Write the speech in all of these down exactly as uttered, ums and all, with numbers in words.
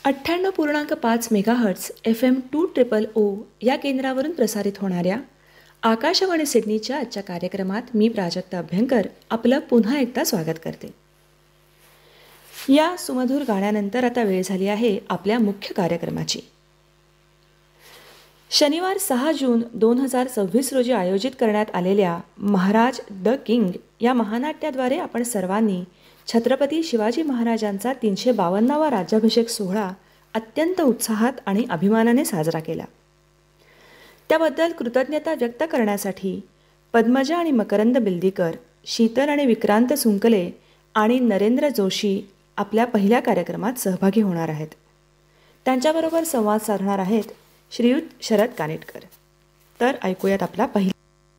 अठ्ठ्याण्णव पूर्णांक पाच megahertz F M to triple ओ या केंद्रावरून प्रसारित होणाऱ्या आकाशवाणी सिडनीच्या आजच्या कार्यक्रमात मी प्राजक्ता अभ्यंकर आपलं पुन्हा एकदा स्वागत करते. या सुमधुर गाण्यानंतर आता वेळ झाली आहे आपल्या मुख्य कार्यक्रमाची. शनिवार सहा जून दोन हजार सव्वीस रोजी आयोजित करण्यात आलेल्या महाराज द किंग या महानाट्याद्वारे आपण सर्वांनी छत्रपती शिवाजी महाराजांचा तीनशे बावन्नावा राज्याभिषेक सोहळा अत्यंत उत्साहात आणि अभिमानाने साजरा केला. त्याबद्दल कृतज्ञता व्यक्त करण्यासाठी पद्मजा आणि मकरंद बिल्दीकर, शीतल आणि विक्रांत सुंकले आणि नरेंद्र जोशी आपल्या पहिल्या कार्यक्रमात सहभागी होणार आहेत. त्यांच्याबरोबर संवाद साधणार आहेत श्रीयुत शरद कानेटकर. तर ऐकूयात आपला पहिला.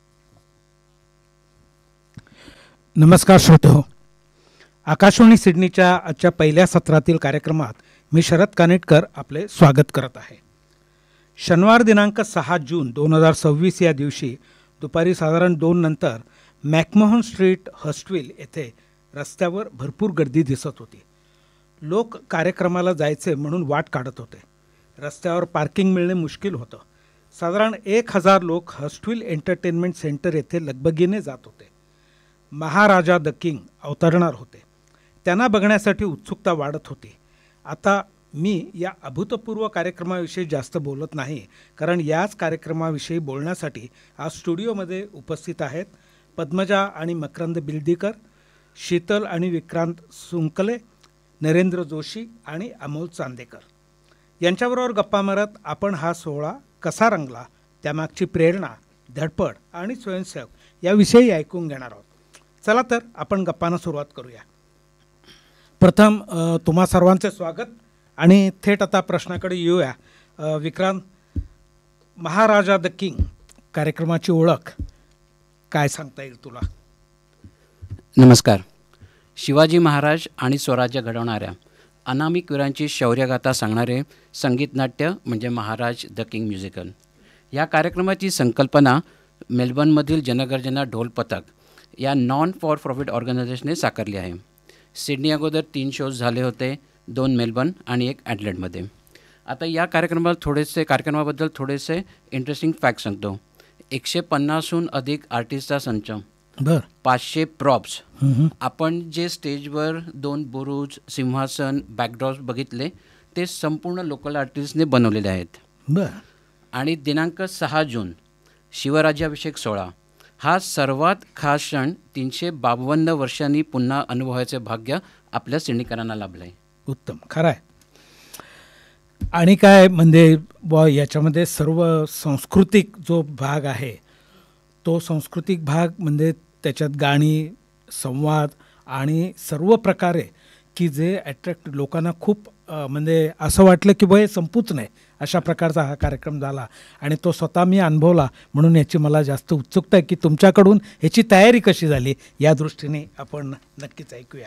नमस्कार श्रोतो. आकाशवाणी सिडनीच्या आजच्या पहिल्या सत्रातील कार्यक्रमात मी शरद कानेटकर आपले स्वागत करत आहे. शनिवार दिनांक सहा जून दोन हजार सव्वीस या दिवशी दुपारी साधारण दोन नंतर मॅकमोहन स्ट्रीट हस्टविल येथे रस्त्यावर भरपूर गर्दी दिसत होती. लोक कार्यक्रमाला जायचे म्हणून वाट काढत होते. रस्त्यावर पार्किंग मिळणे मुश्किल होतं. साधारण एक हजार लोक हस्टविल एंटरटेनमेंट सेंटर येथे लगबगीने जात होते. महाराजा द किंग अवतरणार होते. त्यांना बघण्यासाठी उत्सुकता वाढत होती. आता मी या अभूतपूर्व कार्यक्रमाविषयी जास्त बोलत नाही, कारण याच कार्यक्रमाविषयी बोलण्यासाठी आज स्टुडिओमध्ये उपस्थित आहेत पद्मजा आणि मकरंद बिल्दीकर, शीतल आणि विक्रांत सुंकले, नरेंद्र जोशी आणि अमोल चांदेकर. यांच्याबरोबर गप्पा मारत आपण हा सोहळा कसा रंगला, त्यामागची प्रेरणा, धडपड आणि स्वयंसेवक याविषयी ऐकून घेणार आहोत. चला तर आपण गप्पांना सुरुवात करूया. प्रथम तुम्हा सर्वांचे स्वागत आणि थेट आता प्रश्नाकडे येऊया. विक्रांत, महाराजा द किंग कार्यक्रमाची ओळख काय सांगता येईल तुला? नमस्कार. शिवाजी महाराज आणि स्वराज्य घडवणाऱ्या अनामिक वीरांची शौर्यगाथा सांगणारे संगीत नाट्य म्हणजे महाराज द किंग म्युझिकल. या कार्यक्रमाची संकल्पना मेलबर्नमधील जनगर्जना ढोल पथक या नॉन फॉर प्रॉफिट ऑर्गनायझेशनने साकारली आहे. सिडनी अगोदर तीन शोज झाले होते, दोन मेलबर्न आणि एक ॲडलेडमध्ये. आता या कार्यक्रमाला थोडेसे कार्यक्रमाबद्दल थोडेसे इंटरेस्टिंग फॅक्ट सांगतो. एकशे पन्नासहून अधिक आर्टिस्टचा संच, बर पाचशे प्रॉप्स. आपण जे स्टेजवर दोन बुरुज, सिंहासन, बॅकड्रॉप्स बघितले ते संपूर्ण लोकल आर्टिस्टने बनवलेले आहेत. बर आणि दिनांक सहा जून शिवराज्याभिषेक सोहळा हा सर्वात खास क्षण तीनशे बावन्न वर्षांनी पुन्हा अनुभवायचे भाग्य आपल्या सिडनीकरांना लाभलं आहे. उत्तम, खरं आहे. आणि काय म्हणजे ब याच्यामध्ये सर्व सांस्कृतिक जो भाग आहे तो सांस्कृतिक भाग म्हणजे त्याच्यात गाणी, संवाद आणि सर्व प्रकारे की जे अट्रॅक्ट लोकांना खूप म्हणजे असं वाटलं की बा हे संपूच नाही अशा प्रकारचा हा कार्यक्रम झाला. आणि तो स्वतः मी अनुभवला म्हणून याची मला जास्त उत्सुकता आहे की तुमच्याकडून ह्याची तयारी कशी झाली या दृष्टीने आपण नक्कीच ऐकूया.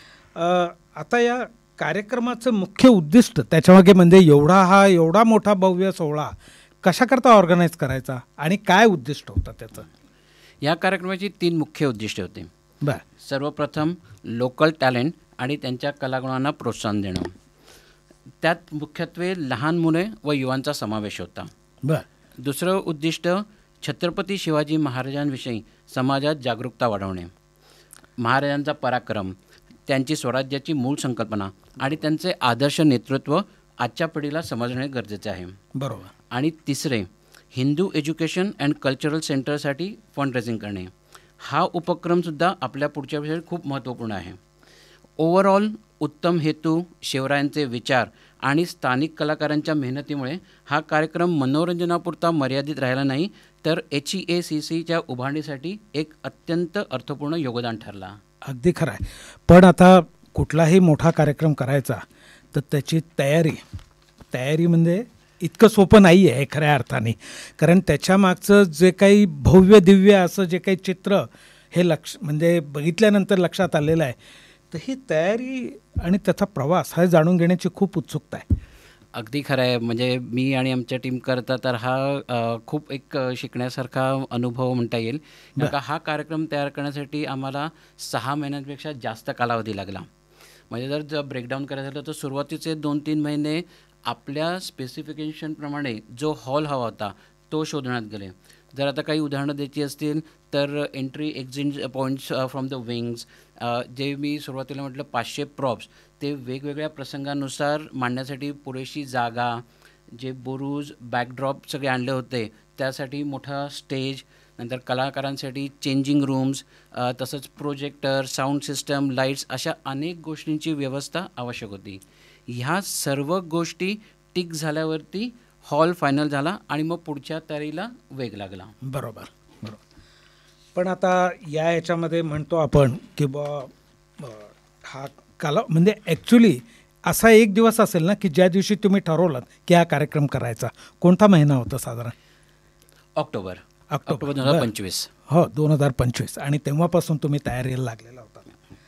आता या कार्यक्रमाचं मुख्य उद्दिष्ट त्याच्यामागे म्हणजे एवढा हा एवढा मोठा भव्य सोहळा कशाकरता ऑर्गनाईज करायचा आणि काय उद्दिष्ट होतं त्याचं? या कार्यक्रमाची तीन मुख्य उद्दिष्टे होती. बर सर्वप्रथम लोकल टॅलेंट आणि त्यांच्या कलागुणांना प्रोत्साहन देणं. त्यात मुख्यत्वे लहान मुले व युवांचा समावेश होता. बर दुसरं उद्दिष्ट छत्रपती शिवाजी महाराजांविषयी समाजात जागरूकता वाढवणे. महाराजांचा पराक्रम, त्यांची स्वराज्याची मूळ संकल्पना आणि त्यांचे आदर्श नेतृत्व आजच्या पिढीला समजणे गरजेचे आहे. बरोबर. आणि तिसरे Hindu education and cultural सेंटरसाठी fund raising करणे. हा उपक्रमसुद्धा आपल्या पुढच्या विषयी खूप महत्त्वपूर्ण आहे. ओव्हरऑल उत्तम हेतू, शिवरायांचे विचार आणि स्थानिक कलाकारांच्या मेहनतीमुळे हा कार्यक्रम मनोरंजनापुरता मर्यादित राहिला नाही, तर एच ई ए सी सीच्या उभारणीसाठी एक अत्यंत अर्थपूर्ण योगदान ठरला. अगदी खरं आहे. पण आता कुठलाही मोठा कार्यक्रम करायचा तर त्याची तयारी तयारी म्हणजे इतकं सोपं नाही आहे खऱ्या अर्थाने. कारण त्याच्यामागचं जे काही भव्य दिव्य असं जे काही चित्र हे लक्ष म्हणजे बघितल्यानंतर लक्षात आलेलं आहे, तर ही तयारी आणि त्याचा प्रवास हा जाणून घेण्याची खूप उत्सुकता आहे. अगदी खरं आहे. म्हणजे मी आणि आमच्या टीम करता तर हा खूप एक शिकण्यासारखा अनुभव म्हणता येईल. कारण का हा कार्यक्रम तयार करण्यासाठी आम्हाला सहा महिन्यांपेक्षा जास्त कालावधी लागला. म्हणजे जर जर ब्रेकडाऊन करायचं झालं तर सुरुवातीचे दोन तीन महिने आपल्या स्पेसिफिकेशनप्रमाणे जो हॉल हवा होता तो शोधण्यात गेले. जर आता काही उदाहरणं द्यायची असतील तर entry exit points from the wings, जे मी सुरुवातीला म्हटलं पाचशे प्रॉप्स, ते वेगवेगळ्या प्रसंगानुसार मांडण्यासाठी पुरेशी जागा, जे बुरुज बॅकड्रॉप सगळे आणले होते त्यासाठी मोठा स्टेज, नंतर कलाकारांसाठी चेंजिंग रूम्स, तसंच प्रोजेक्टर, साऊंड सिस्टम, लाईट्स, अशा अनेक गोष्टींची व्यवस्था आवश्यक होती. ह्या सर्व गोष्टी टिक झाल्यावरती हॉल फायनल झाला आणि मग पुढच्या तयारीला वेग लागला. बरोबर बरोबर. पण आता या याच्यामध्ये म्हणतो आपण की बा हा काला म्हणजे ॲक्च्युली असा एक दिवस असेल ना की ज्या दिवशी तुम्ही ठरवलात की हा कार्यक्रम करायचा, कोणता महिना होता साधारण? ऑक्टोबर ऑक्टोबर ऑक्टोबर दोन हजार पंचवीस. हो, दोन हजार पंचवीस. आणि तेव्हापासून तुम्ही तयारीला लागलेला होता.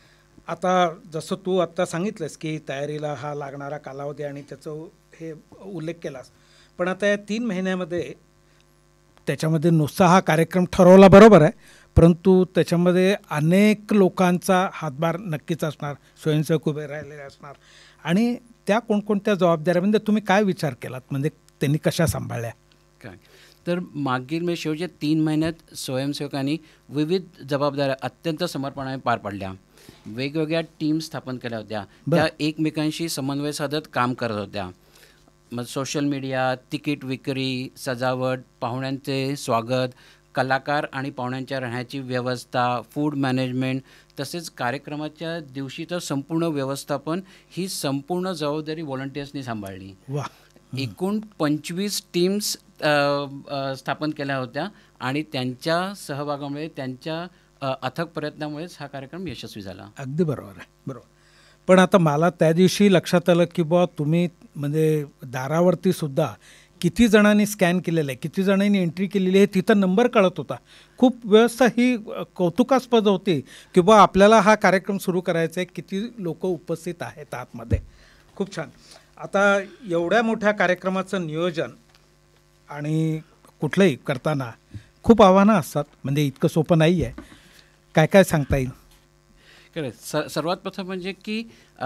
आता जसं तू आत्ता सांगितलंस की तयारीला हा लागणारा कालावधी आणि त्याचं हे उल्लेख केलास, पण आता या तीन महिन्यामध्ये त्याच्यामध्ये नुसता हा कार्यक्रम ठरवला बरोबर आहे, परंतु त्याच्यामध्ये अनेक लोकांचा हातभार नक्कीच असणार, स्वयंसेवक उभे राहिलेले असणार, आणि त्या कोणकोणत्या जबाबदाऱ्या म्हणजे तुम्ही काय विचार केलात, म्हणजे त्यांनी कशा सांभाळल्या काय? तर मागील म्हणजे शेवटच्या तीन महिन्यात स्वयंसेवकांनी विविध जबाबदाऱ्या अत्यंत समर्पणाने पार पाडल्या. वेगवेगळ्या टीम स्थापन केल्या होत्या, त्या एकमेकांशी समन्वय साधत काम करत होत्या. मग सोशल मीडिया, तिकीट विक्री, सजावट, पाहुण्यांचे स्वागत, कलाकार आणि पाहुण्यांच्या राहण्याची व्यवस्था, फूड मॅनेजमेंट, तसेच कार्यक्रमाच्या दिवशीचं संपूर्ण व्यवस्थापन ही संपूर्ण जबाबदारी व्हॉलंटियर्सनी सांभाळली. वा. एकूण पंचवीस टीम्स स्थापन केल्या होत्या आणि त्यांच्या सहभागामुळे, त्यांच्या अथक प्रयत्नामुळेच हा कार्यक्रम यशस्वी झाला. अगदी बरोबर आहे, बरोबर. पण आता मला त्या दिवशी लक्षात आलं की बुवा तुम्ही म्हणजे दारावरती सुद्धा किती जणांनी स्कॅन केलेलं आहे, किती जणांनी एंट्री केलेली आहे, तिथं नंबर कळत होता. खूप व्यवस्था ही कौतुकास्पद होती की बुवा आपल्याला हा कार्यक्रम सुरू करायचा आहे, किती लोक उपस्थित आहेत आतमध्ये. खूप छान. आता एवढ्या मोठ्या कार्यक्रमाचं नियोजन आणि कुठलंही करताना खूप आव्हानं असतात, म्हणजे इतकं सोपं नाही आहे. काय काय सांगता येईल? खरं स सर्वात प्रथम म्हणजे की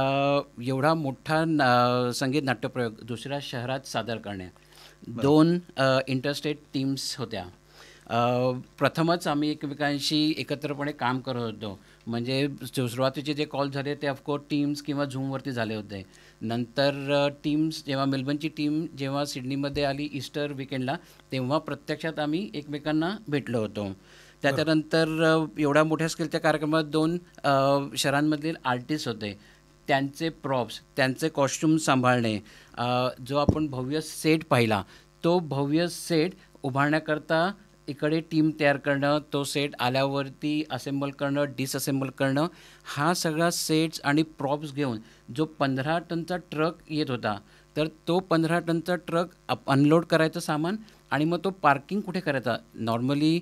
एवढा मोठा ना संगीत नाट्यप्रयोग दुसऱ्या शहरात सादर करणे. दोन इंटरस्टेट टीम्स होत्या. प्रथमच आम्ही एकमेकांशी एकत्रपणे काम करत होतो. म्हणजे सुरुवातीचे जे कॉल झाले ते ऑफकोर्स टीम्स किंवा झूमवरती झाले होते. नंतर टीम्स जेव्हा मेलबर्नची टीम जेव्हा सिडनीमध्ये आली ईस्टर विकेंडला, तेव्हा प्रत्यक्षात आम्ही एकमेकांना भेटलो होतो. त्याच्यानंतर एवढ्या मोठ्या स्केलच्या कार्यक्रमात दोन शहरांमधील आर्टिस्ट होते, त्यांचे प्रॉप्स, त्यांचे कॉस्ट्यूम सांभाळणे, जो आपण भव्य सेट पाहिला तो भव्य सेट उभारण्याकरता इकडे टीम तयार करणं, तो सेट आल्यावरती असेंबल करणं, डिसअसेंबल करणं, हा सगळा सेट्स आणि प्रॉप्स घेऊन जो पंधरा टनचा ट्रक येत होता, तर तो पंधरा टनचा ट्रक अनलोड करायचं सामान आणि मग तो पार्किंग कुठे करायचा. नॉर्मली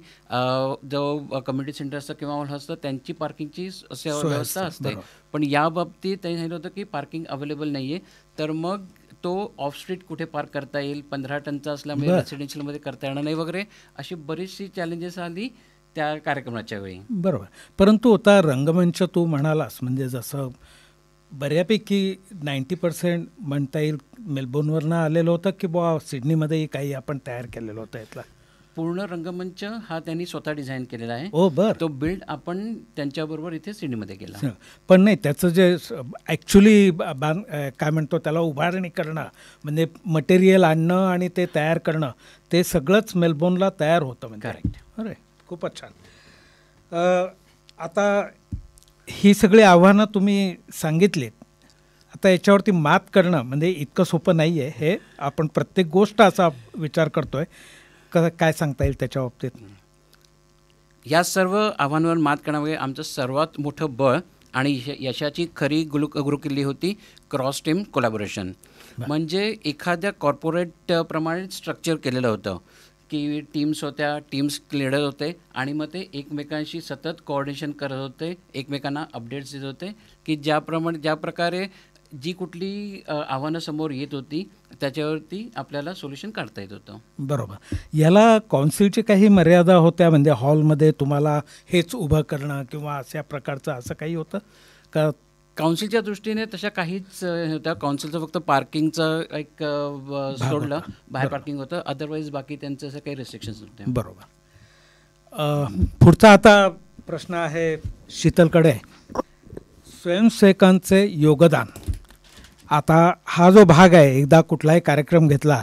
जो कम्युनिटी सेंटर असतं किंवा हॉल असतं त्यांची पार्किंगची व्यवस्था असते, पण या बाबतीत त्यांनी सांगितलं होतं की पार्किंग अवेलेबल नाही आहे, तर मग तो ऑफ स्ट्रीट कुठे पार्क करता येईल, पंधरा टनचा असल्यामुळे रेसिडेन्शियलमध्ये करता येणार नाही वगैरे, अशी बरीचशी चॅलेंजेस आली त्या कार्यक्रमाच्या वेळी. बरोबर. परंतु आता रंगमंच तू म्हणालास, म्हणजे जसं बऱ्यापैकी नाईंटी पर्सेंट म्हणता येईल मेलबोर्नवरनं आलेलं होतं की बुवा सिडनीमध्येही काही आपण तयार केलेलं होतं. यातला पूर्ण रंगमंच हा त्यांनी स्वतः डिझाईन केलेला आहे. ओ बरं. तो बिल्ड आपण त्यांच्याबरोबर इथे सिडनीमध्ये केला. पण नाही, त्याचं जे ॲक्च्युली बांध काय म्हणतो त्याला उभारणी करणं, म्हणजे मटेरियल आणणं आणि ते तयार करणं, ते सगळंच मेलबोर्नला तयार होतं. म्हणजे करेक्ट. अरे खूपच छान. आता ही सगळी आव्हानं तुम्ही सांगितलीत. आता याच्यावरती मात करणं म्हणजे इतकं सोपं नाही आहे, हे आपण प्रत्येक गोष्ट असा विचार करतो आहे. क काय सांगता येईल त्याच्या बाबतीत? या सर्व आव्हानांवर मात करण्यामुळे आमचं सर्वात मोठं बळ आणि यशाची खरी गुरु गुरुकिल्ली होती क्रॉस टीम कोलॅबोरेशन. म्हणजे एखाद्या कॉर्पोरेट प्रमाणे स्ट्रक्चर केलेलं होतं की टीम्स होत्या, टीम्स लीडर होते आणि मग ते एकमेकांशी सतत कोऑर्डिनेशन करत होते, एकमेकांना अपडेट्स देत होते की ज्याप्रमाणे ज्या प्रकारे जी कुठली आव्हानं समोर येत होती त्याच्यावरती आपल्याला सोल्युशन काढता येत होतं. बरोबर. याला कौन्सिलची काही मर्यादा होत्या, म्हणजे हॉलमध्ये तुम्हाला हेच उभं करणं किंवा अशा प्रकारचं असं काही होतं का? काउन्सिलच्या दृष्टीने तशा काहीच अ, होत्या. काउन्सिलचं फक्त पार्किंगचं एक अ, ब- सोडलं, होता. बाहेर बरोबर. पार्किंग होतं. अदरवाईज बाकी त्यांचं असं काही रेस्ट्रिक्शन्स नव्हते. बरोबर. अ, पुढचा आता प्रश्न आहे शीतलकडे. स्वयंसेवकांचे योगदान. आता हा जो भाग आहे, एकदा कुठलाही कार्यक्रम घेतला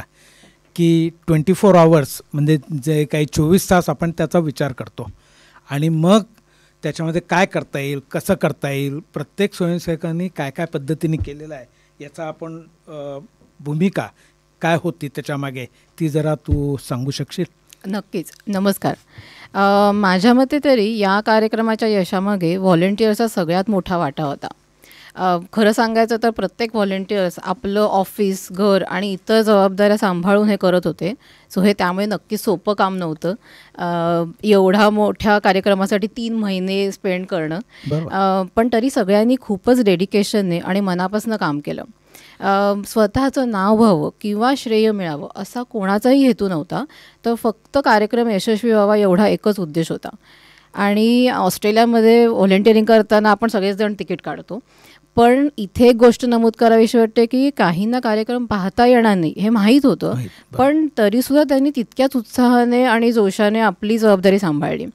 की ट्वेंटी फोर आवर्स म्हणजे जे काही चोवीस तास आपण त्याचा विचार करतो आणि मग त्याच्यामध्ये काय करता येईल, कसं करता येईल, प्रत्येक स्वयंसेवकांनी काय काय पद्धतीने केलेलं आहे याचा आपण अ, भूमिका काय होती त्याच्यामागे ती जरा तू सांगू शकशील? नक्कीच. नमस्कार. अ, माझ्या मते तरी या कार्यक्रमाच्या यशामागे व्हॉलेंटियर्सचा सगळ्यात मोठा वाटा होता. अ, खरं सांगायचं तर प्रत्येक व्हॉलेंटियर्स आपलं ऑफिस, घर आणि इतर जबाबदाऱ्या सांभाळून हे करत होते. सो हे त्यामुळे नक्कीच सोपं काम नव्हतं. अ, एवढा मोठ्या कार्यक्रमासाठी तीन महिने स्पेंड करणं. बरोबर. अ, पण तरी सगळ्यांनी खूपच डेडिकेशनने आणि मनापासून काम केलं. अ, स्वतःचं नाव व्हावं किंवा श्रेय मिळावं असा कोणाचाही हेतू नव्हता. तर फक्त कार्यक्रम यशस्वी व्हावा एवढा एकच उद्देश होता. आणि ऑस्ट्रेलियामध्ये व्हॉलेंटिअरिंग करताना आपण सगळेच जण तिकीट काढतो. पण इथे एक गोष्ट नमूद करावीशी वाटते की काहींना कार्यक्रम पाहता येणार नाही हे माहीत होतं. माहीत, बरं. पण तरीसुद्धा त्यांनी तितक्याच उत्साहाने आणि जोशाने आपली जबाबदारी सांभाळली.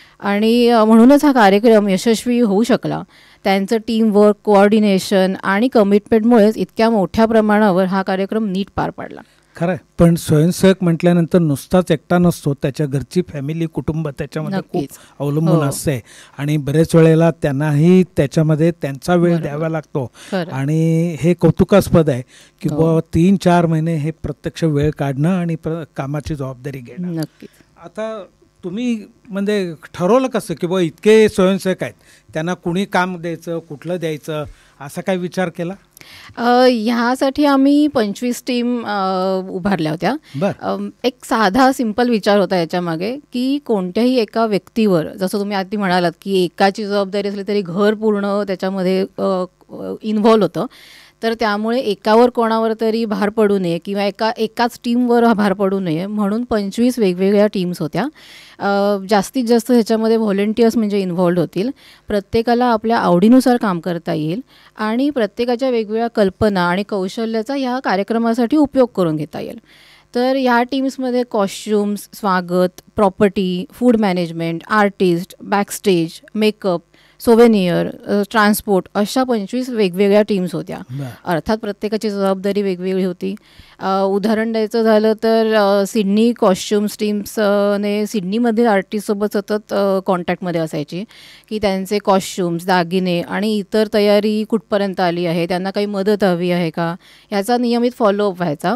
आणि अ, म्हणूनच हा कार्यक्रम यशस्वी होऊ शकला. त्यांचं टीमवर्क, कोऑर्डिनेशन आणि कमिटमेंटमुळेच इतक्या मोठ्या प्रमाणावर हा कार्यक्रम नीट पार पडला. खरं आहे. पण स्वयंसेवक म्हटल्यानंतर नुसताच एकटा नसतो, त्याच्या घरची फॅमिली, कुटुंब त्याच्यामध्ये खूप नक्कीच. अवलंबून हो. असते आणि बरेच वेळेला त्यांनाही त्याच्यामध्ये त्यांचा वेळ बरोबर. द्यावा लागतो. खरं. आणि हे कौतुकास्पद आहे की हो. बुवा तीन चार महिने हे प्रत्यक्ष वेळ काढणं आणि प्र कामाची जबाबदारी घेणं. नक्कीच. आता तुम्ही म्हणजे ठरवलं कसं की बुवा इतके स्वयंसेवक आहेत, त्यांना कुणी काम द्यायचं, कुठलं द्यायचं, असा काय विचार केला? अ, ह्यासाठी आम्ही पंचवीस टीम अ, उभारल्या होत्या. बरं. अम, एक साधा सिंपल विचार होता याच्यामागे की कोणत्याही एका व्यक्तीवर, जसं तुम्ही आधी म्हणालात की एकाची जबाबदारी असली तरी घर पूर्ण त्याच्यामध्ये इन्व्हॉल्व होतं. तर त्यामुळे एकावर कोणावर तरी भार पडू नये किंवा एका एकाच टीमवर हा भार पडू नये म्हणून पंचवीस वेगवेगळ्या टीम्स होत्या. अ, जास्तीत जास्त ह्याच्यामध्ये व्हॉलेंटियर्स म्हणजे इन्व्हॉल्ड होतील. प्रत्येकाला आपल्या आवडीनुसार काम करता येईल आणि प्रत्येकाच्या वेगवेगळ्या कल्पना आणि कौशल्याचा ह्या कार्यक्रमासाठी उपयोग करून घेता येईल. तर ह्या टीम्समध्ये कॉस्च्युम्स, स्वागत, property, food management, artist, backstage, makeup, souvenir, transport अशा पंचवीस वेगवेगळ्या टीम्स होत्या. बरं. अर्थात प्रत्येकाची जबाबदारी वेगवेगळी होती. अ, उदाहरण द्यायचं झालं तर अ, सिडनी कॉस्च्युम्स टीम्सने सिडनीमधील आर्टिस्टसोबत सतत कॉन्टॅक्टमध्ये असायची की त्यांचे कॉस्च्युम्स, दागिने आणि इतर तयारी कुठपर्यंत आली आहे, त्यांना काही मदत हवी आहे का, याचा नियमित फॉलोअप व्हायचा.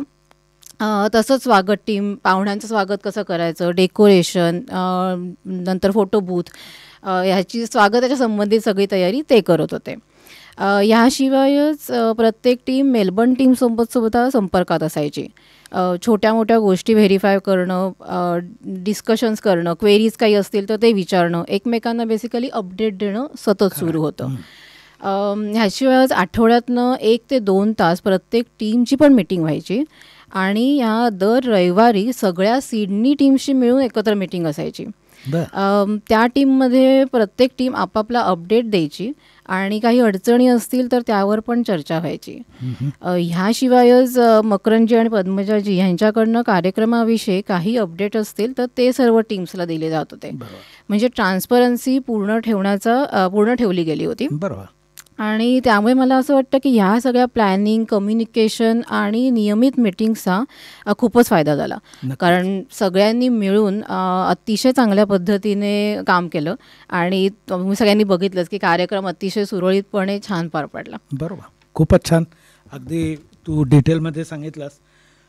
अ, तसंच स्वागत टीम, पाहुण्यांचं स्वागत कसं करायचं, डेकोरेशन, नंतर फोटो बूथ, अ, ह्याची स्वागताच्या संबंधित सगळी तयारी ते करत होते. अ, ह्याशिवायच अ, प्रत्येक टीम मेलबर्न टीमसोबत सुद्धा संपर्कात असायची. अ, छोट्या मोठ्या गोष्टी व्हेरीफाय करणं, डिस्कशन्स करणं, क्वेरीज काही असतील तर ते विचारणं, एकमेकांना बेसिकली अपडेट देणं सतत सुरू होतं. अम, ह्याशिवायच आठवड्यातनं एक ते दोन तास प्रत्येक टीमची पण मीटिंग व्हायची आणि ह्या दर रविवारी सगळ्या सिडनी टीम्सची मिळून एकत्र मीटिंग असायची. बरं. अम, त्या टीममध्ये प्रत्येक टीम आपापला अपडेट द्यायची आणि काही अडचणी असतील तर त्यावर पण चर्चा व्हायची. अ, ह्याशिवायच अ, मकरंजी आणि पद्मजाजी यांच्याकडनं कार्यक्रमाविषयी काही अपडेट असतील तर ते सर्व टीम्सला दिले जात होते. बरोबर. म्हणजे ट्रान्सपरन्सी पूर्ण ठेवण्याचा अ, पूर्ण ठेवली गेली होती. बरोबर. आणि त्यामुळे मला असं वाटतं की ह्या सगळ्या प्लॅनिंग, कम्युनिकेशन आणि नियमित मीटिंग्सचा अ, खूपच फायदा झाला. नक्कीच. कारण सगळ्यांनी मिळून अ, अतिशय चांगल्या पद्धतीने काम केलं आणि तुम्ही सगळ्यांनी बघितलंच की कार्यक्रम अतिशय सुरळीतपणे छान पार पडला. बरोबर. खूपच छान. अगदी तू डिटेलमध्ये सांगितलंस.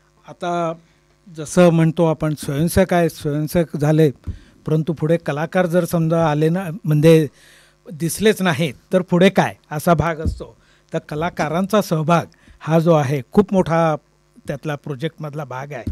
आता जसं म्हणतो आपण स्वयंसेवक आहे, स्वयंसेवक झाले, परंतु पुढे कलाकार जर समजा आले ना, म्हणजे दिसलेच नाहीत तर पुढे काय असा भाग असतो. तर कलाकारांचा सहभाग हा जो आहे खूप मोठा त्यातला प्रोजेक्टमधला भाग आहे.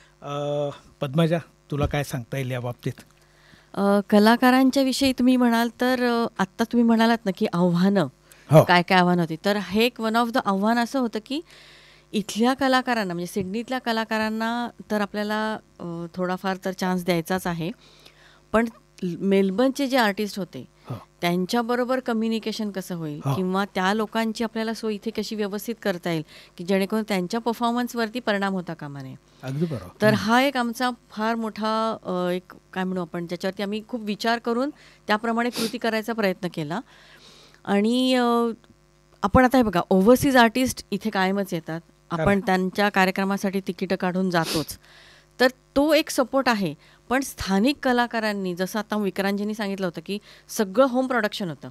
अ, पद्मजा, तुला काय सांगता येईल या बाबतीत? अ, कलाकारांच्या विषयी तुम्ही म्हणाल तर अ, आत्ता तुम्ही म्हणालात ना की आव्हानं हो. काय काय आव्हानं होती, तर हे एक वन ऑफ द आव्हान असं होतं की इथल्या कलाकारांना म्हणजे सिडनीतल्या कलाकारांना तर आपल्याला अ, थोडाफार तर चान्स द्यायचाच आहे, पण मेलबर्नचे जे आर्टिस्ट होते हो. त्यांच्याबरोबर कम्युनिकेशन कसं होईल हो. किंवा त्या लोकांची आपल्याला सोय इथे कशी व्यवस्थित करता येईल की जेणेकरून त्यांच्या परफॉर्मन्सवरती परिणाम होता कामा नये. अगदी बरोबर. तर हा एक आमचा फार मोठा अ, एक काय म्हणू आपण ज्याच्यावरती आम्ही खूप विचार करून त्याप्रमाणे कृती करायचा प्रयत्न केला. आणि अ, आपण आता हे बघा ओव्हरसीज आर्टिस्ट इथे कायमच येतात, आपण त्यांच्या कार्यक्रमासाठी तिकीटं काढून जातोच, तर तो एक सपोर्ट आहे. पण स्थानिक कलाकारांनी जसं आता विक्रांजींनी सांगितलं होतं की सगळं होम प्रोडक्शन होतं,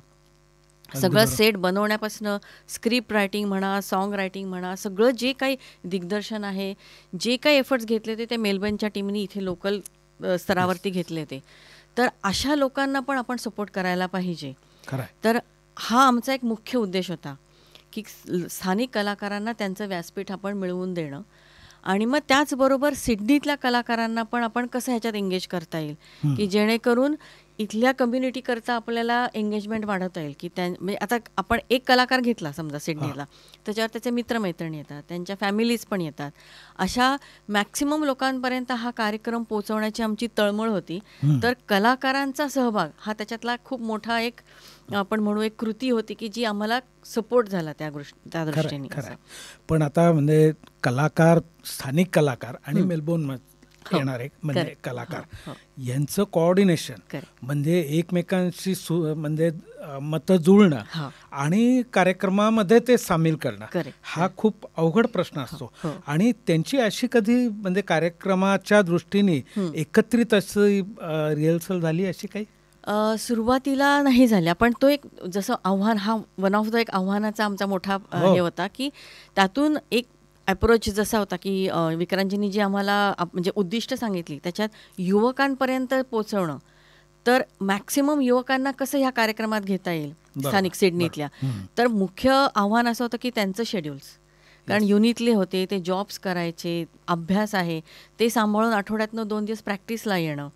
सगळं सेट बनवण्यापासून स्क्रिप्ट रायटिंग म्हणा, सॉन्ग रायटिंग म्हणा, सगळं जे काही दिग्दर्शन आहे, जे काही एफर्ट्स घेतले ते त्या मेलबर्नच्या टीमनी इथे लोकल स्तरावरती घेतले ते. तर अशा लोकांना पण आपण सपोर्ट करायला पाहिजे. तर हा आमचा एक मुख्य उद्देश होता की स्थानिक कलाकारांना त्यांचं व्यासपीठ आपण मिळवून देणं आणि मग त्याचबरोबर सिडनीतल्या कलाकारांना पण आपण कसं ह्याच्यात एंगेज करता येईल की जेणेकरून इथल्या कम्युनिटीकरता आपल्याला एंगेजमेंट वाढवता येईल. की त्या म्हणजे आता आपण एक कलाकार घेतला समजा सिडनीला, त्याच्यावर त्याचे मित्रमैत्रिणी येतात, त्यांच्या फॅमिलीज पण येतात, अशा मॅक्सिमम लोकांपर्यंत हा कार्यक्रम पोहोचवण्याची आमची तळमळ होती. तर कलाकारांचा सहभाग हा त्याच्यातला खूप मोठा एक आपण म्हणू एक कृती होती की जी आम्हाला सपोर्ट झाला त्या गोष्टी त्या दृष्टीने. पण आता म्हणजे कलाकार, स्थानिक कलाकार आणि मेलबोर्न येणारे म्हणजे कलाकार यांचं कोऑर्डिनेशन म्हणजे एकमेकांशी म्हणजे मतं जुळणं आणि कार्यक्रमामध्ये ते सामील करणं हा खूप अवघड प्रश्न असतो. आणि त्यांची अशी कधी म्हणजे कार्यक्रमाच्या दृष्टीने एकत्रित अशी रिहर्सल झाली अशी काही? सुरुवातीला नाही झाल्या, पण तो एक जसं आव्हान, हा वन ऑफ द एक आव्हानाचा आमचा मोठा हे होता की त्यातून एक अप्रोच जसा होता की विक्रांतजींनी जी आम्हाला म्हणजे उद्दिष्ट सांगितली त्याच्यात युवकांपर्यंत पोहोचवणं. तर मॅक्सिमम युवकांना कसं ह्या कार्यक्रमात घेता येईल स्थानिक सिडनीतल्या. तर मुख्य आव्हान असं होतं की त्यांचं शेड्यूल्स, कारण युनिटले होते, ते जॉब्स करायचे, अभ्यास आहे, ते सांभाळून आठवड्यातनं दोन दिवस प्रॅक्टिसला येणं.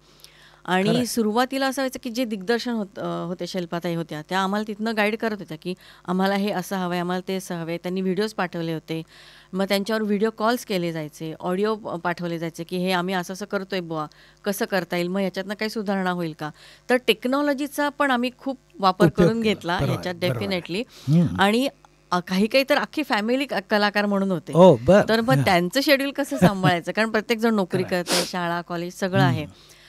आणि सुरुवातीला असं व्हायचं की जे दिग्दर्शन होत होते शिल्पाताई होत्या त्या आम्हाला तिथनं गाईड करत होत्या की आम्हाला हे असं हवं आहे, आम्हाला ते असं हवं आहे. त्यांनी व्हिडिओज पाठवले होते, मग त्यांच्यावर व्हिडिओ कॉल्स केले जायचे, ऑडिओ पाठवले जायचे की हे आम्ही असं असं करतोय बुवा, कसं करता येईल, मग याच्यातनं काही सुधारणा होईल का. तर टेक्नॉलॉजीचा पण आम्ही खूप वापर करून घेतला ह्याच्यात डेफिनेटली. आणि काही काही तर अख्खी फॅमिली कलाकार म्हणून होते. तर मग त्यांचं शेड्यूल कसं सांभाळायचं, कारण प्रत्येक जण नोकरी करते, शाळा कॉलेज सगळं आहे.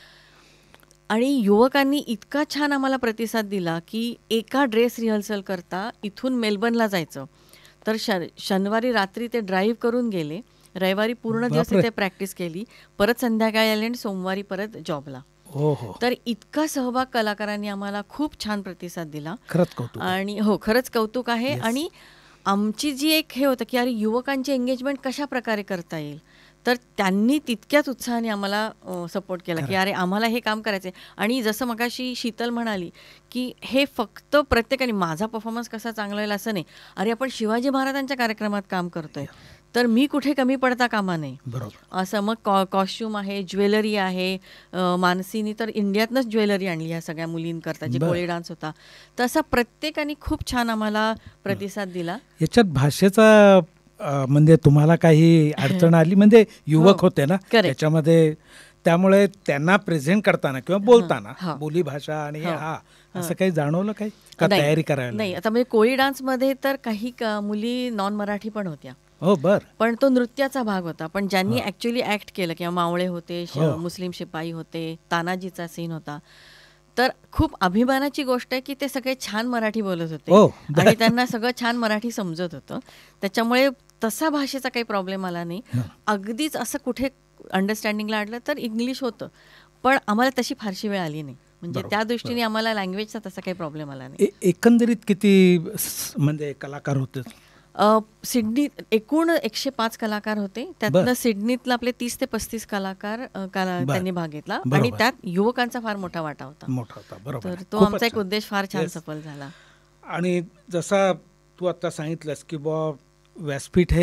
आणि युवकांनी इतका छान आम्हाला प्रतिसाद दिला की एका ड्रेस रिहर्सल करता इथून मेलबर्नला जायचं, तर श शनिवारी रात्री ते ड्राईव्ह करून गेले, रविवारी पूर्ण दिवस तिथे प्रॅक्टिस केली, परत संध्याकाळी आले आणि सोमवारी परत जॉबला. तर इतका सहभाग कलाकारांनी आम्हाला खूप छान प्रतिसाद दिला. आणि हो, खरंच कौतुक आहे. आणि आमची जी एक हे होतं की अरे युवकांची एंगेजमेंट कशा प्रकारे करता येईल, तर त्यांनी तितक्याच उत्साहाने आम्हाला सपोर्ट केला की अरे आम्हाला हे काम करायचं आहे. आणि जसं मगाशी शीतल म्हणाली की हे फक्त प्रत्येकाने माझा परफॉर्मन्स कसा चांगला होईल असं नाही, अरे आपण शिवाजी महाराजांच्या कार्यक्रमात काम करतोय तर मी कुठे कमी पडता कामा नाही असं. मग कॉ कॉस्ट्यूम आहे, ज्वेलरी आहे, मानसीनी तर इंडियातनंच ज्वेलरी आणली ह्या सगळ्या मुलींकरता, जे कोळी डान्स होता, तसा प्रत्येकाने खूप छान आम्हाला प्रतिसाद दिला. याच्यात भाषेचा म्हणजे तुम्हाला काही अडचण आली? म्हणजे युवक होते ना त्याच्यामध्ये, त्यामुळे त्यांना प्रेझेंट करताना किंवा बोलताना बोली भाषा आणि हा असं काही जाणवलं काही का तयारी करायला? नाही, आता म्हणजे कोळी डान्समध्ये तर काही मुली नॉन मराठी पण होत्या. हो बर. पण तो नृत्याचा भाग होता. पण ज्यांनी ऍक्च्युअली ऍक्ट केलं किंवा मावळे होते, मुस्लिम शिपाई होते, तानाजीचा सीन होता, तर खूप अभिमानाची गोष्ट आहे की ते सगळे छान मराठी बोलत होते आणि त्यांना सगळं छान मराठी समजत होतं. त्याच्यामुळे तसा भाषेचा काही प्रॉब्लेम आला नाही. अगदीच असं कुठे अंडरस्टँडिंगला अडलं तर इंग्लिश होतं, पण आम्हाला तशी फारशी वेळ आली नाही. म्हणजे त्या दृष्टीने आम्हाला लँग्वेजचा तसा काही प्रॉब्लेम आला नाही. एकंदरीत किती म्हणजे कलाकार होते सिडनी? एकूण एकशे पाच कलाकार होते, त्यातनं सिडनीतला आपले तीस ते पस्तीस कलाकार त्यांनी भाग घेतला आणि त्यात युवकांचा फार मोठा वाटा होता. तर तो आमचा एक उद्देश फार छान सफल झाला. आणि जसा तू आता सांगितलंस की बॉ व्यासपीठ हे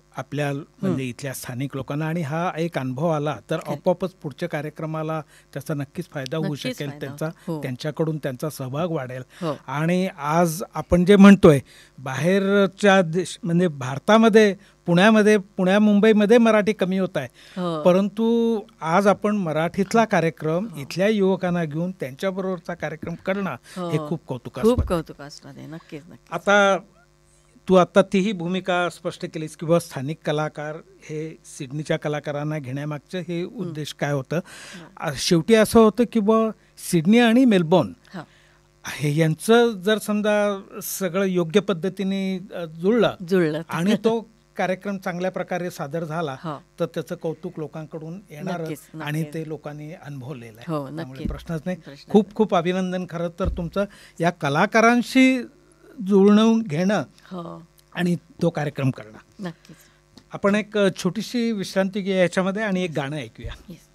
आपल्या म्हणजे इथल्या स्थानिक लोकांना आणि हा एक अनुभव आला तर आपोआपच पुढच्या कार्यक्रमाला त्याचा नक्कीच फायदा होऊ नक्कीच शकेल, फायदा त्यांचा होतो. हो. त्यांच्याकडून त्यांचा सहभाग वाढेल. हो. आणि आज आपण जे म्हणतोय बाहेरच्या देश म्हणजे भारतामध्ये पुण्यामध्ये पुण्या मुंबईमध्ये मराठी कमी होत आहे, हो. परंतु आज आपण मराठीतला कार्यक्रम इथल्या युवकांना घेऊन त्यांच्याबरोबरचा कार्यक्रम करणं हे हो. खूप कौतुकास्पद खूप आहे. कौतुकास्पद आहे. नक्कीच नक्कीच. आता तू आता तीही भूमिका स्पष्ट केलीस की बुवा स्थानिक कलाकार हे सिडनीच्या कलाकारांना घेण्यामागचं हे उद्देश काय होतं. आ, शेवटी असं होतं की बुवा सिडनी आणि मेलबोर्न हा. हे यांचं जर समजा सगळं योग्य पद्धतीने अ, जुळलं जुळलं आणि तो कार्यक्रम चांगल्या प्रकारे सादर झाला हो. तर त्याचं कौतुक लोकांकडून येणार नक्कीच, आणि नक्कीच. ते लोकांनी अनुभवलेलं आहे. हो, त्यामुळे नक्कीच. प्रश्नच नाही. प्रश्नच खूप खूप अभिनंदन खरं तर तुमचं या कलाकारांशी जुळवून घेणं हो. आणि तो कार्यक्रम करणं. नक्कीच. आपण एक अ, छोटीशी विश्रांती घेऊया याच्यामध्ये आणि एक गाणं ऐकूया. येस.